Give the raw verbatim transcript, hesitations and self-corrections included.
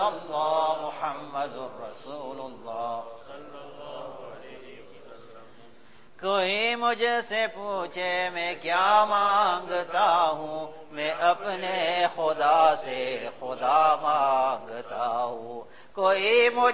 अल्लाह मुहम्मदुर रसूलुल्लाह। कोई मुझसे पूछे मैं क्या मांगता हूँ, मैं अपने खुदा से खुदा मांगता हूँ। कोई मुझ